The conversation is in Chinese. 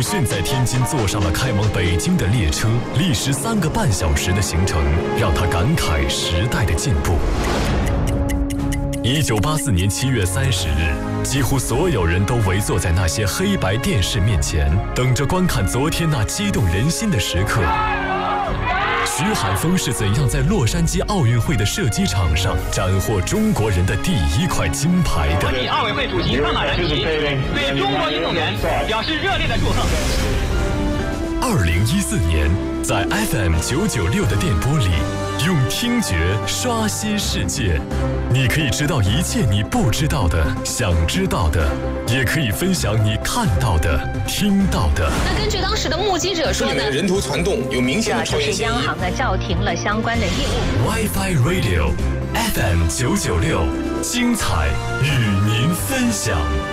鲁迅在天津坐上了开往北京的列车，历时3个半小时的行程，让他感慨时代的进步。1984年7月30日，几乎所有人都围坐在那些黑白电视面前，等着观看昨天那激动人心的时刻。徐海峰是怎样在洛杉矶奥运会的射击场上斩获中国人的第1块金牌的？ 国际奥委会主席上马燃旗，对中国运动员表示热烈的祝贺。 2014年，在 FM 996的电波里，用听觉刷新世界。你可以知道一切你不知道的、想知道的，也可以分享你看到的、听到的。 那根据当时的目击者说呢， 人头攒动有明显的超越嫌疑。 央行呢叫停了相关的业务。 WiFi Radio FM 996，精彩与您分享。